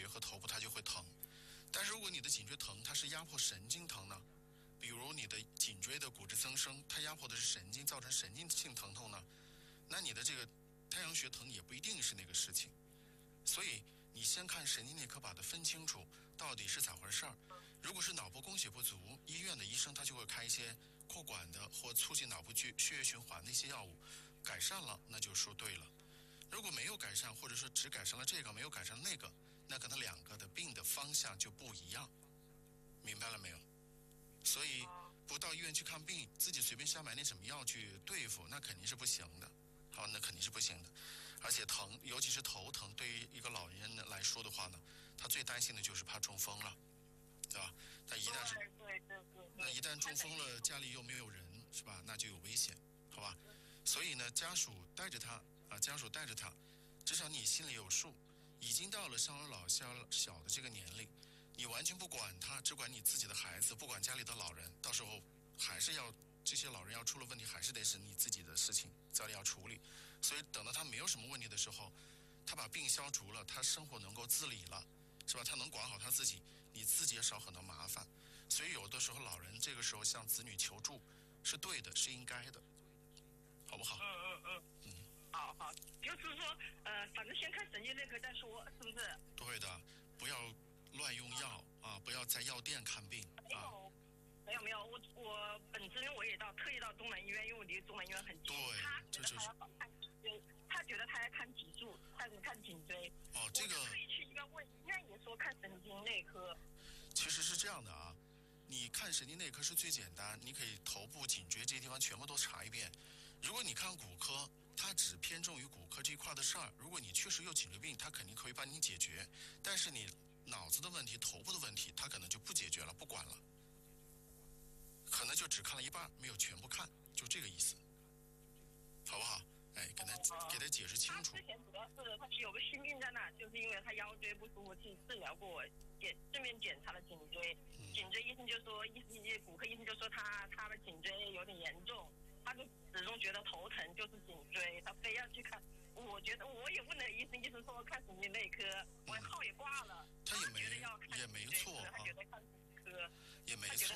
穴和头部它就会疼。但是如果你的颈椎疼，它是压迫神经疼呢，比如你的颈椎的骨质增生，它压迫的是神经，造成神经性疼痛呢，那你的这个太阳穴疼也不一定是那个事情。所以你先看神经内科，把它分清楚到底是咋回事儿。如果是脑部供血不足，医院的医生他就会开一些扩管的或促进脑部血液循环的一些药物，改善了那就说对了。如果没有改善，或者说只改善了这个没有改善那个，那可能两个的病的方向就不一样，明白了没有？所以不到医院去看病，自己随便瞎买那什么药去对付，那肯定是不行的。好，那肯定是不行的。而且疼，尤其是头疼，对于一个老人来说的话呢，他最担心的就是怕中风了，对吧？他一旦是那一旦中风了，家里又没有人，是吧？那就有危险，好吧？所以呢，家属带着他，至少你心里有数。已经到了上有老下有小的这个年龄，你完全不管他，只管你自己的孩子，不管家里的老人，到时候还是要这些老人要出了问题，还是得是你自己的事情，家里要处理。所以等到他没有什么问题的时候，他把病消除了，他生活能够自理了，是吧？他能管好他自己，你自己也少很多麻烦。所以有的时候老人这个时候向子女求助是对的，是应该的，好不好？ 好，就是说，反正先看神经内科再说，是不是？ 对的，不要乱用药啊，不要在药店看病啊。 没有，我本身我也特意到东南医院，因为我离中南医院很近。 对， 他觉得他要看脊椎，他觉得他要看脊柱，他要看颈椎。 哦，这个我特意去医院问，医院也说看神经内科。 其实是这样的啊，你看神经内科是最简单，你可以头部、颈椎这些地方全部都查一遍。如果你看骨科，它只偏重于骨科这一块的事儿。如果你确实有颈椎病，它肯定可以帮你解决。但是你脑子的问题、头部的问题，它可能就不解决了，不管了，可能就只看了一半，没有全部看，就这个意思，好不好？哎，给他解释清楚。 他之前主要是他有个心病在那，就是因为他腰椎不舒服去治疗过，顺便检查了颈椎。颈椎医生就说，骨科医生就说他的颈椎有点严重，他就始终觉得头疼就是颈椎，他非要去看。我觉得我也问了医生，医生说看神经内科，我号也挂了。 他觉得要看也没错啊， 他觉得看骨科也没错。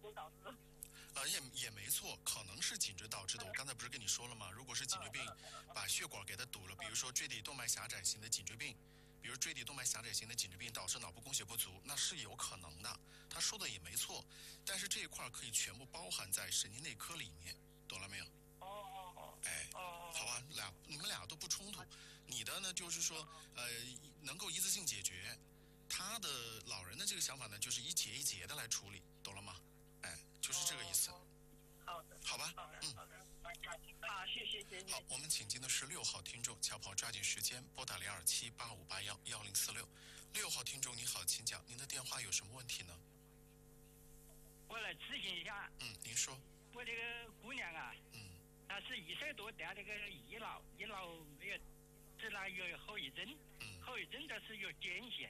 也没错，可能是颈椎导致的。我刚才不是跟你说了吗？如果是颈椎病，把血管给它堵了，比如说椎体动脉狭窄型的颈椎病，比如椎体动脉狭窄型的颈椎病导致脑部供血不足，那是有可能的。他说的也没错，但是这一块可以全部包含在神经内科里面，懂了没有？哎，好吧，你们俩都不冲突。你的呢，就是说，能够一次性解决。他的老人的这个想法呢，就是一节一节的来处理，懂了吗？哎，就是这个意思。 好的， 好吧， 好，谢谢。 好，我们请进的是6号听众，小跑抓紧时间拨打0278581046。6号听众你好，请讲，您的电话有什么问题呢？ 我来咨询一下。 您说。 我这个姑娘啊，她是1岁多得那个乙脑没有，治了有后遗症，后遗症就是有癫痫，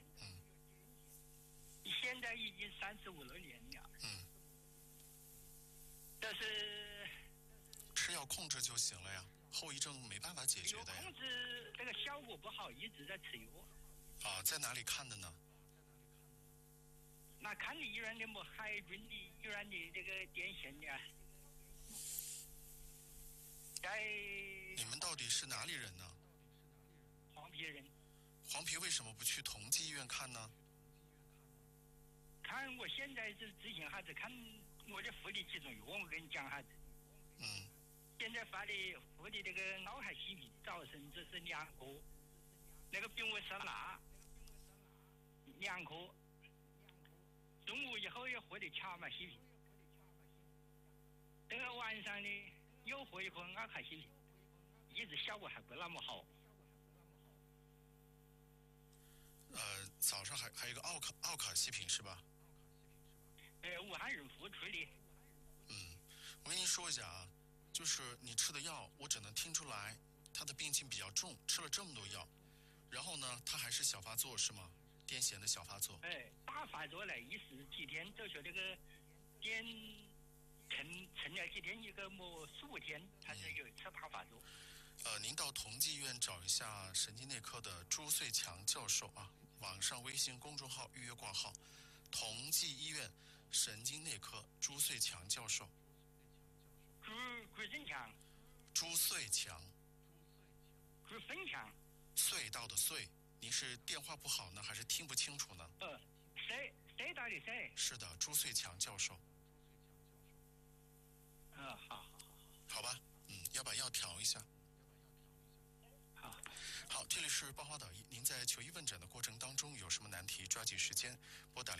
现在已经35、6年了，但是吃药控制就行了呀，后遗症没办法解决的呀。 控制这个效果不好，一直在吃药。 啊，在哪里看的呢？ 那看你医院的么海军的医院的这个癫痫的。 你们到底是哪里人呢？ 黄皮人。 黄皮为什么不去同济医院看呢？ 看我现在是咨询哈子，看我的护理几种药，我跟你讲哈子。现在发的护的这个脑海细品，早晨只是2颗，那个丙维酸钠2颗，中午以后又喝的巧马细品，这个晚上呢又喝一颗阿卡细品，一直效果还不那么好。 早上还有一个奥卡西品是吧？ 武汉人夫出的。 我跟您说一下啊，就是你吃的药，我只能听出来他的病情比较重，吃了这么多药，然后呢，他还是小发作是吗？癫痫的小发作。 大发作了，10几天，就说这个沉了几天，一个15天，他就有一次大发作。 您到同济医院找一下神经内科的朱穗强教授啊， 网上微信公众号预约挂号，同济医院神经内科朱穗强教授。 朱振强。 朱穗强。 朱分强。 隧道的隧，您是电话不好呢，还是听不清楚呢？ 隧道的隧。 是的，朱穗强教授。 好。 好吧，要把药调一下。好，这里是八华导医。您在求医问诊的过程当中有什么难题，抓紧时间拨打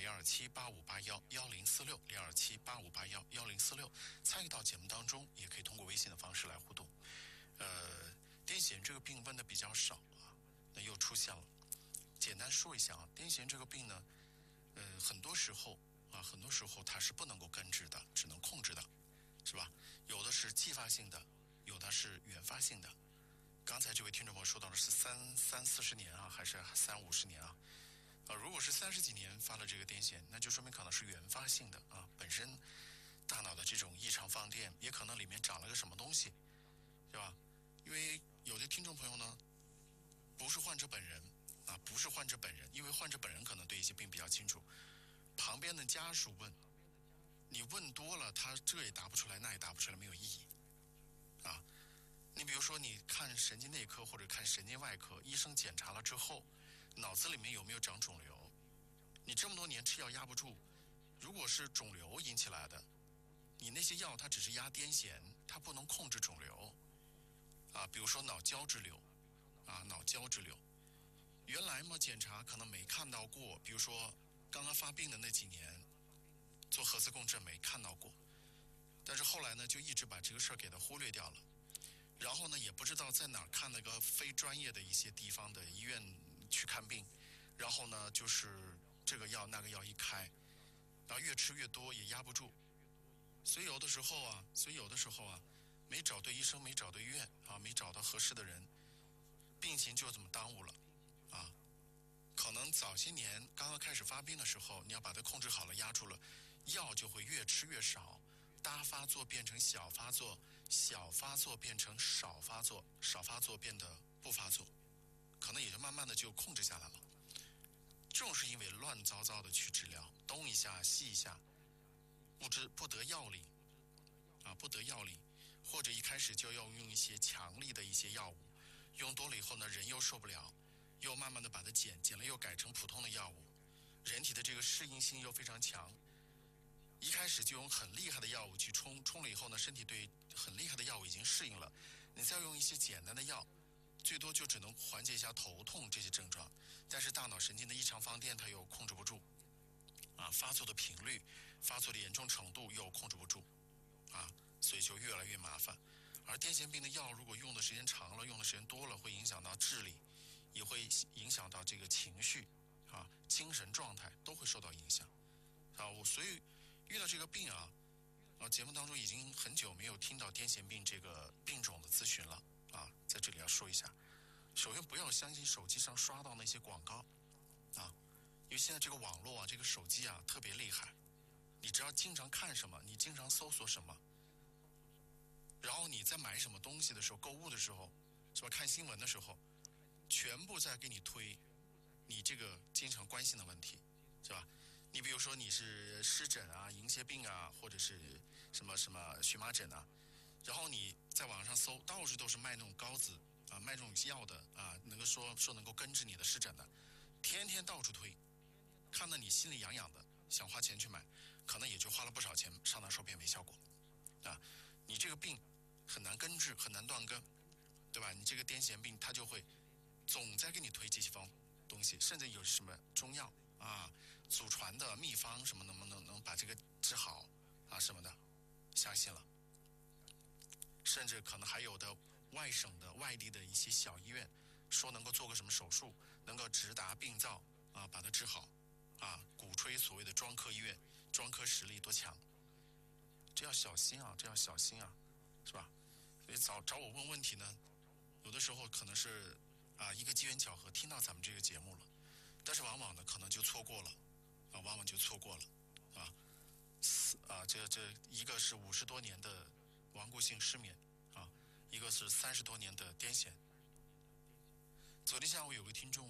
0278581046，0278581046，参与到节目当中，也可以通过微信的方式来互动。癫痫这个病问的比较少啊，那又出现了。简单说一下啊，癫痫这个病呢，很多时候它是不能够根治的，只能控制的，是吧？有的是继发性的，有的是原发性的。刚才这位听众朋友说到的是30-40年啊，还是30-50年啊？如果是30几年发了这个癫痫，那就说明可能是原发性的啊，本身大脑的这种异常放电，也可能里面长了个什么东西，对吧？因为有的听众朋友呢，不是患者本人啊，不是患者本人，因为患者本人可能对一些病比较清楚，旁边的家属问，你问多了，他这也答不出来，那也答不出来，没有意义啊。你比如说，你看神经内科或者看神经外科，医生检查了之后，脑子里面有没有长肿瘤？你这么多年吃药压不住，如果是肿瘤引起来的，你那些药它只是压癫痫，它不能控制肿瘤啊。比如说脑胶质瘤啊，脑胶质瘤，原来嘛检查可能没看到过，比如说刚刚发病的那几年，做核磁共振没看到过，但是后来呢就一直把这个事儿给它忽略掉了。然后呢，也不知道在哪儿看那个非专业的一些地方的医院去看病，然后呢，就是这个药那个药一开，然后越吃越多，也压不住，所以有的时候啊，没找对医生，没找对医院啊，没找到合适的人，病情就这么耽误了啊。可能早些年刚刚开始发病的时候，你要把它控制好了，压住了，药就会越吃越少。大发作变成小发作，小发作变成少发作，少发作变得不发作，可能也就慢慢的就控制下来了。正是因为乱糟糟的去治疗，东一下西一下，不得要领啊，不得要领，或者一开始就要用一些强力的一些药物，用多了以后呢，人又受不了，又慢慢的把它减了又改成普通的药物，人体的这个适应性又非常强。一开始就用很厉害的药物去冲了以后呢，身体对很厉害的药物已经适应了，你再用一些简单的药，最多就只能缓解一下头痛这些症状，但是大脑神经的异常放电它又控制不住啊，发作的频率、发作的严重程度又控制不住啊，所以就越来越麻烦。而癫痫病的药如果用的时间长了，用的时间多了，会影响到智力，也会影响到这个情绪啊、精神状态都会受到影响啊。所以遇到这个病啊，节目当中已经很久没有听到癫痫病这个病种的咨询了啊，在这里要说一下，首先不要相信手机上刷到那些广告啊，因为现在这个网络啊，这个手机啊特别厉害，你只要经常看什么，你经常搜索什么，然后你在买什么东西的时候，购物的时候，是吧？看新闻的时候，全部在给你推你这个经常关心的问题，是吧？你比如说你是湿疹啊、银屑病啊，或者是什么荨麻疹啊，然后你在网上搜，到处都是卖那种膏子啊、卖这种药的啊，能够说能够根治你的湿疹的，天天到处推，看得你心里痒痒的，想花钱去买，可能也就花了不少钱，上当受骗没效果啊。你这个病很难根治，很难断根，对吧？你这个癫痫病它就会总在给你推这些方东西，甚至有什么中药啊、祖传的秘方什么能把这个治好啊什么的，相信了。甚至可能还有的外省的、外地的一些小医院，说能够做个什么手术，能够直达病灶啊，把它治好啊，鼓吹所谓的专科医院、专科实力多强，这要小心啊，这要小心啊，是吧？所以找我问问题呢，有的时候可能是一个机缘巧合听到咱们这个节目了，但是往往呢可能就错过了啊，往往就错过了这一个是50多年的顽固性失眠啊，一个是30多年的癫痫。昨天下午有个听众啊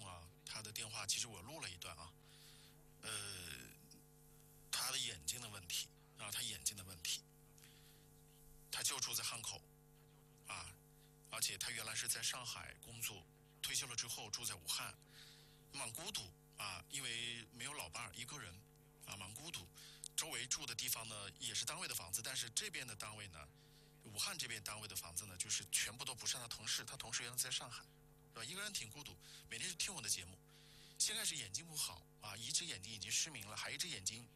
他的电话其实我录了一段啊，他的眼睛的问题啊，他眼睛的问题，他就住在汉口啊，而且他原来是在上海工作，退休了之后住在武汉，蛮孤独啊，因为没有老伴儿，一个人啊，蛮孤独。周围住的地方呢也是单位的房子，但是这边的单位呢，武汉这边单位的房子呢，就是全部都不是他同事，他同事原来在上海，对吧？一个人挺孤独，每天是听我的节目。现在是眼睛不好啊，一只眼睛已经失明了，还一只眼睛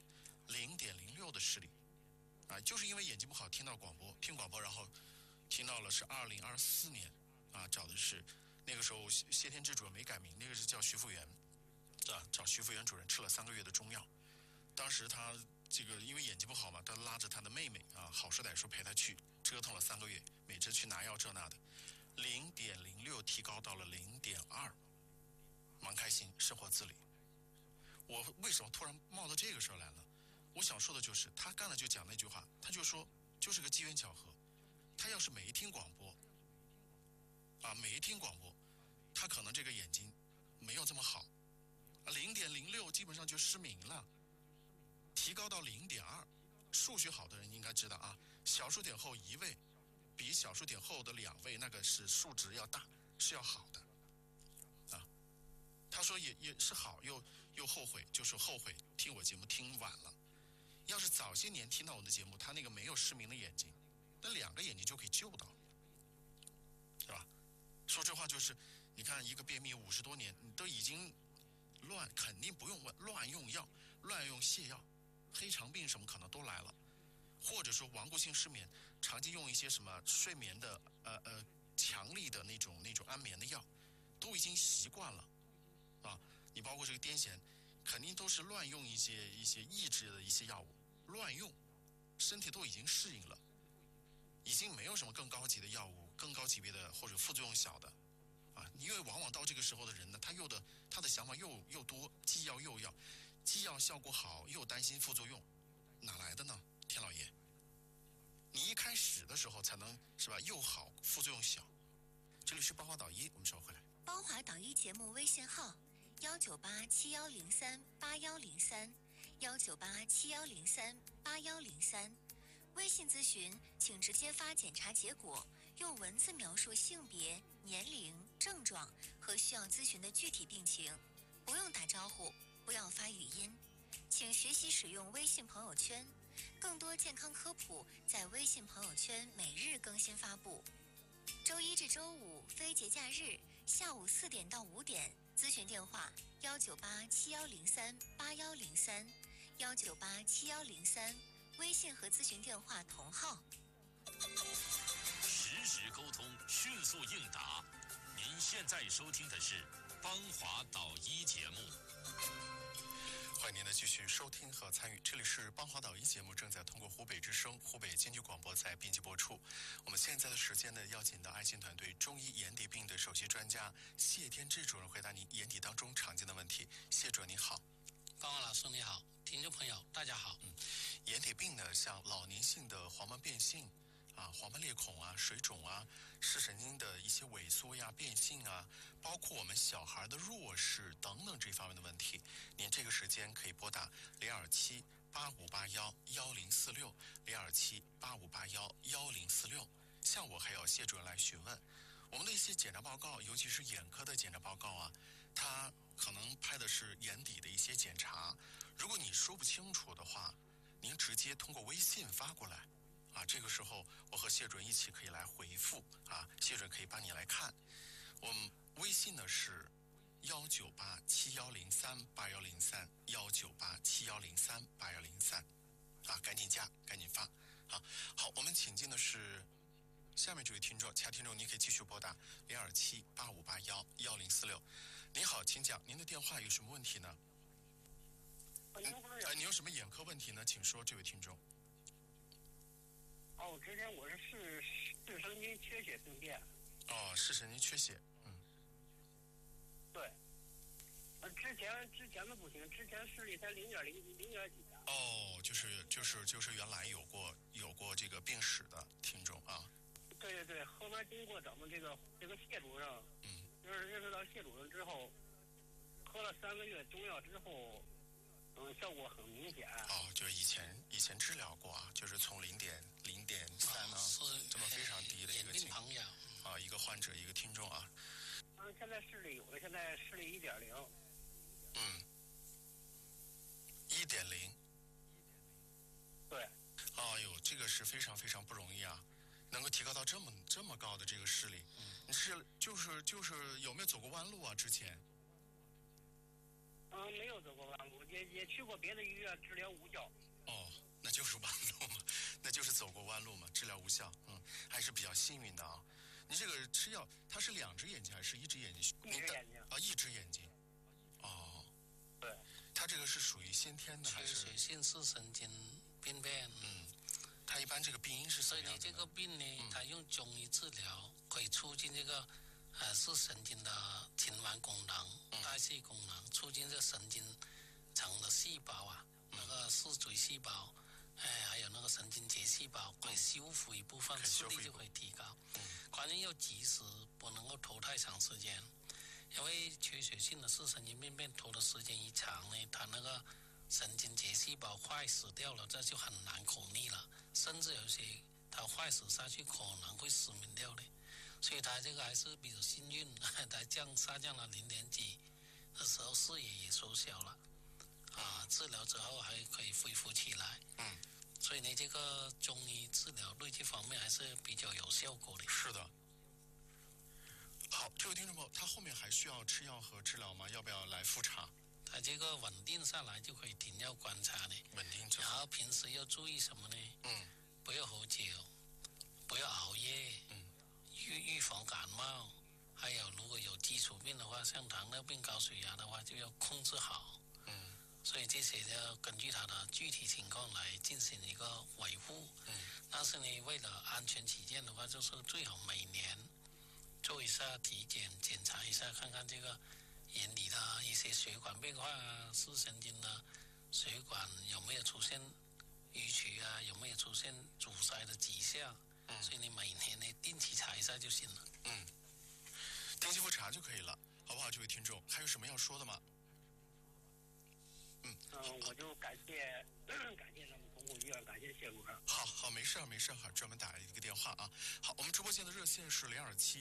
0.06的视力啊，就是因为眼睛不好，听广播，然后听到了是2024年啊，找的是那个时候谢天志主任没改名，那个是叫徐福元啊，找徐福元主任吃了3个月的中药，当时他这个因为眼睛不好嘛，他拉着他的妹妹啊，好吃歹说陪他去折腾了3个月，每次去拿药这那的，0.06提高到了0.2，蛮开心，生活自理。我为什么突然冒到这个事儿来了？我想说的就是，他刚才就讲那句话，他就说就是个机缘巧合，他要是没听广播，啊，没听广播，他可能这个眼睛没有这么好，0.06基本上就失明了。提高到0.2，数学好的人应该知道啊，小数点后1位比小数点后的2位那个是数值要大，是要好的啊。他说也是好，又后悔，就是后悔听我节目听晚了。要是早些年听到我的节目，他那个没有失明的眼睛，那2个眼睛就可以救到，是吧？说这话就是，你看一个便秘50多年，你都已经肯定不用问，乱用药，乱用泻药。黑肠病什么可能都来了，或者说顽固性失眠，长期用一些什么睡眠的强力的那种安眠的药，都已经习惯了啊。你包括这个癫痫，肯定都是乱用一些抑制的一些药物，乱用，身体都已经适应了，已经没有什么更高级的药物，更高级别的或者副作用小的啊。因为往往到这个时候的人呢，他的想法又多，既要又要。既要效果好，又担心副作用，哪来的呢？天老爷，你一开始的时候才能是吧？又好，副作用小。这里是邦华导医，我们稍后回来。 邦华导医节目微信号：19871038103，19871038103。微信咨询请直接发检查结果，用文字描述性别、年龄、症状和需要咨询的具体病情，不用打招呼。不要发语音，请学习使用微信朋友圈，更多健康科普在微信朋友圈每日更新发布。周一至周五非节假日下午4点到5点，咨询电话19871038103，1987103，微信和咨询电话同号。 实时沟通，迅速应答。您现在收听的是邦华导医节目。 欢迎您的继续收听和参与，这里是邦华导医节目，正在通过湖北之声、湖北经济广播在编辑播出。我们现在的时间呢，邀请到爱心团队中医眼底病的首席专家谢天志主任回答您眼底当中常见的问题。谢主任你好。 邦华老师你好，听众朋友大家好。 眼底病呢，像老年性的黄斑变性啊、黄斑裂孔啊、水肿啊、视神经的一些萎缩呀、变性啊，包括我们小孩的弱视等等这方面的问题，您这个时间可以拨打027-8581-1046，027-8581-1046，向我还有谢主任来询问。我们的一些检查报告，尤其是眼科的检查报告啊，它可能拍的是眼底的一些检查，如果你说不清楚的话，您直接通过微信发过来。啊，这个时候我和谢主任一起可以来回复啊，谢主任可以帮你来看。我们微信呢是19871038103，19871038103啊，赶紧加，赶紧发。好，我们请进的是下面这位听众，其他听众您可以继续拨打027-8581-1046。您好，请讲，您的电话有什么问题呢？你有什么眼科问题呢？请说，这位听众。 之前我是视神经缺血病变。 视神经缺血， 对。之前的不行，之前视力才0.0几的。 就是原来有过这个病史的听众啊。 对，后面经过咱们这个谢主任，就是认识到谢主任之后， 喝了3个月中药之后，效果很明显。 哦，就是以前治疗过啊，就是从0.3呢，这么非常低的一个情况啊，一个患者一个听众啊。 现在视力有的，现在视力1.0。 1.0。 对。 哎呦，这个是非常非常不容易啊，能够提高到这么高的这个视力。你就是有没有走过弯路啊？之前？ 没有走过弯路，也去过别的医院治疗无效。 哦，那就是弯路嘛，那就是走过弯路嘛，治疗无效。还是比较幸运的啊。你这个吃药，它是2只眼睛还是1只眼睛？ 一只眼睛。 啊，1只眼睛。哦。 对。 它这个是属于先天的还是？ 缺血性视神经病变。 它一般这个病因是什么样的呢？ 所以呢，这个病呢，它用中医治疗可以促进这个视神经的循环功能、代谢功能，促进这神经层的细胞啊，那个视锥细胞，还有那个神经节细胞，可以修复一部分，视力就会提高。关键要及时，不能够拖太长时间，因为缺血性的视神经病变拖的时间一长呢，它那个神经节细胞坏死掉了，这就很难可逆了，甚至有些它坏死下去可能会失明掉的。所以他这个还是比较幸运，他下降了0.几的时候，视野也缩小了，治疗之后还可以恢复起来。所以呢，这个中医治疗对这方面还是比较有效果的。 是的。好，这位听众朋友，他后面还需要吃药和治疗吗？要不要来复查？ 他这个稳定下来就可以停药观察的。 稳定之后。 然后平时要注意什么呢？不要喝酒，不要熬夜。预防感冒，还有如果有基础病的话，像糖尿病、高血压的话，就要控制好。所以这些要根据他的具体情况来进行一个维护。但是呢，为了安全起见的话，就是最好每年做一下体检，检查一下，看看这个眼里的一些血管变化啊，视神经的血管有没有出现淤曲啊，有没有出现阻塞的迹象。所以你每年呢定期查一下就行了。 定期复查就可以了，好不好？这位听众，还有什么要说的吗？ 我就感谢咱们东湖医院，感谢谢主任。 好，没事，好，专门打一个电话啊。好，我们直播间的热线是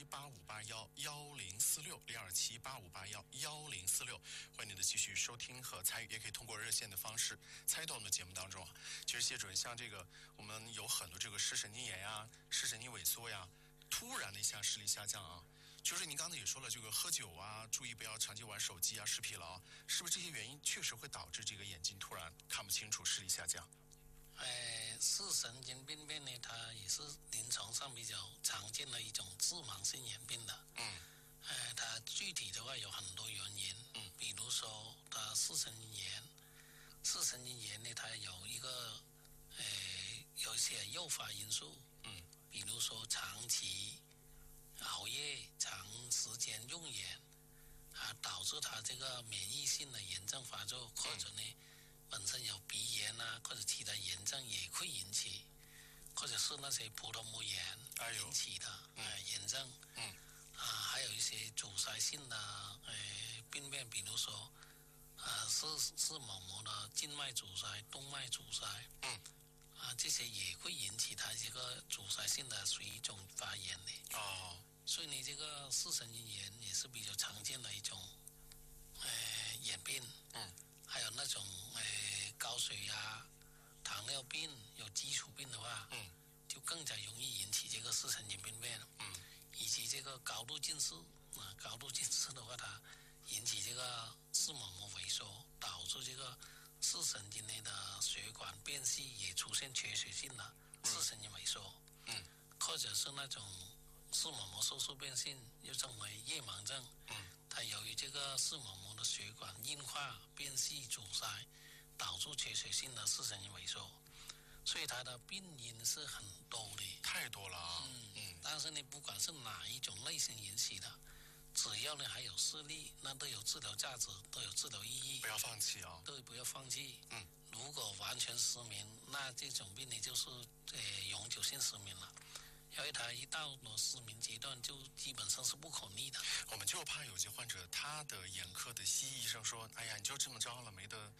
0278581046，0278581046，欢迎您的继续收听和参与，也可以通过热线的方式参与到我们的节目当中啊。其实谢主任，像这个我们有很多这个视神经炎呀、视神经萎缩呀，突然的一下视力下降啊。就是您刚才也说了，这个喝酒啊，注意不要长期玩手机啊，视疲劳，是不是这些原因确实会导致这个眼睛突然看不清楚，视力下降？ 视神经病变呢，它也是临床上比较常见的一种致盲性眼病的。它具体的话有很多原因。比如说它视神经炎呢，它有一个有一些诱发因素。比如说长期熬夜、长时间用眼导致他这个免疫性的炎症发作，或者呢本身有鼻炎或者其他炎症也会引起，或者是那些葡萄膜炎引起的炎症。还有一些阻塞性的病变，比如说视网膜的静脉阻塞、动脉阻塞。这些也会引起它这个阻塞性的水肿发炎的。所以呢，这个视神经炎也是比较常见的一种眼病。还有那种高血压、糖尿病有基础病的话，就更加容易引起这个视神经病变。以及这个高度近视高度近视的话，它引起这个视网膜萎缩，导致这个视神经内的血管变细，也出现缺血性的视神经萎缩。或者是那种视网膜收缩变性，又称为夜盲症。它由于这个视网膜的血管硬化、变细、阻塞，导致缺血性的视神经萎缩。所以它的病因是很多的， 太多了啊。 但是呢，不管是哪一种类型引起的，只要呢还有视力，那都有治疗价值，都有治疗意义。 不要放弃啊！ 对，不要放弃。如果完全失明，那这种病呢就是永久性失明了。 因为他一到了失明阶段，就基本上是不可逆的。 我们就怕有些患者，他的眼科的西医医生说：“哎呀，你就这么着了，没得